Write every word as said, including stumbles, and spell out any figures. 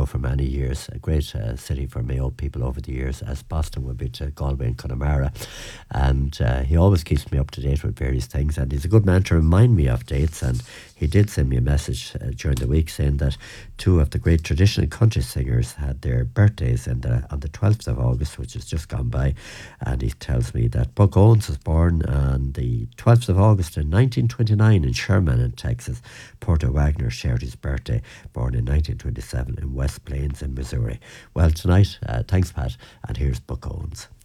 Sligo for many years, a great uh, city for Mayo people over the years, as Boston would be to Galway and Connemara. And uh, he always keeps me up to date with various things, and he's a good man to remind me of dates. And he did send me a message uh, during the week saying that two of the great traditional country singers had their birthdays in the, on the twelfth of August, which has just gone by. And he tells me that Buck Owens was born on the twelfth of August in nineteen twenty-nine in Sherman in Texas. Porter Wagner shared his birthday, born in nineteen twenty-seven in West Plains in Missouri. Well, tonight, uh, thanks Pat, and here's Buck Owens.